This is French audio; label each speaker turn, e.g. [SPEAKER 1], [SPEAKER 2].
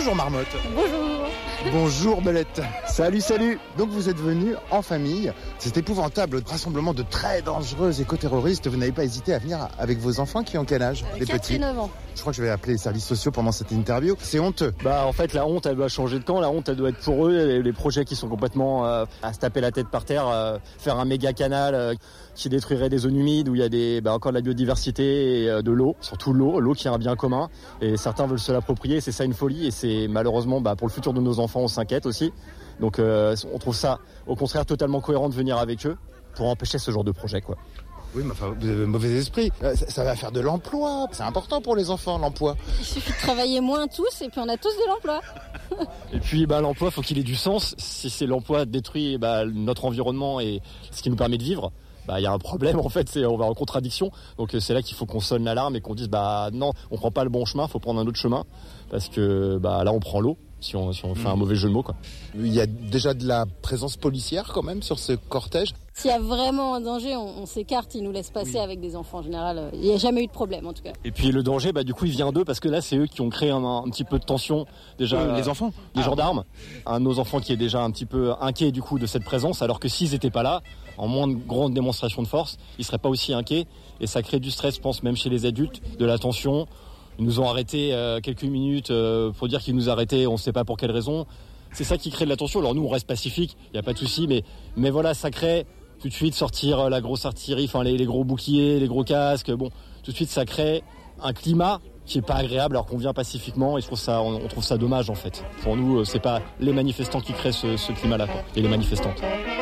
[SPEAKER 1] Bonjour Marmotte.
[SPEAKER 2] Bonjour.
[SPEAKER 1] Bonjour Belette. Salut. Donc vous êtes venus en famille. C'est épouvantable, rassemblement de très dangereux éco-terroristes. Vous n'avez pas hésité à venir avec vos enfants qui ont quel âge?
[SPEAKER 2] Des 4
[SPEAKER 1] petits.
[SPEAKER 2] et 9 ans.
[SPEAKER 1] Je crois que je vais appeler les services sociaux pendant cette interview. C'est honteux.
[SPEAKER 3] En fait, la honte, elle doit changer de camp. La honte, elle doit être pour eux. Les projets qui sont complètement à se taper la tête par terre, faire un méga canal qui détruirait des zones humides où il y a encore de la biodiversité et de l'eau, surtout l'eau qui est un bien commun. Et certains veulent se l'approprier. C'est ça une folie. Et c'est malheureusement pour le futur de nos enfants, on s'inquiète aussi. Donc on trouve ça au contraire totalement cohérent de venir avec eux pour empêcher ce genre de projet, quoi.
[SPEAKER 1] Oui, mais enfin, vous avez un mauvais esprit. Ça va faire de l'emploi. C'est important pour les enfants, l'emploi.
[SPEAKER 2] Il suffit de travailler moins tous et puis on a tous de l'emploi.
[SPEAKER 3] Et puis l'emploi, faut qu'il ait du sens. Si c'est l'emploi détruit notre environnement et ce qui nous permet de vivre, il y a un problème en fait, on va en contradiction. Donc c'est là qu'il faut qu'on sonne l'alarme et qu'on dise non, on prend pas le bon chemin, faut prendre un autre chemin parce que là on prend l'eau. Si on fait un mauvais jeu de mots, quoi.
[SPEAKER 1] Il y a déjà de la présence policière quand même sur ce cortège.
[SPEAKER 2] S'il y a vraiment un danger, on s'écarte, ils nous laissent passer avec des enfants en général. Il n'y a jamais eu de problème en tout cas.
[SPEAKER 3] Et puis le danger, du coup, il vient d'eux parce que là, c'est eux qui ont créé un petit peu de tension. Déjà,
[SPEAKER 1] les enfants,
[SPEAKER 3] les gendarmes, un de nos enfants qui est déjà un petit peu inquiet du coup de cette présence, alors que s'ils n'étaient pas là, en moins de grandes démonstrations de force, ils seraient pas aussi inquiets et ça crée du stress, je pense, même chez les adultes, de la tension. Ils nous ont arrêtés quelques minutes pour dire qu'ils nous arrêtaient, on ne sait pas pour quelle raison. C'est ça qui crée de la tension. Alors nous, on reste pacifique, il n'y a pas de souci, mais voilà, ça crée tout de suite sortir la grosse artillerie, les gros boucliers, les gros casques. Tout de suite, ça crée un climat qui est pas agréable alors qu'on vient pacifiquement. Et on trouve ça dommage en fait. Pour nous, c'est pas les manifestants qui créent ce climat-là, quoi, et les manifestantes.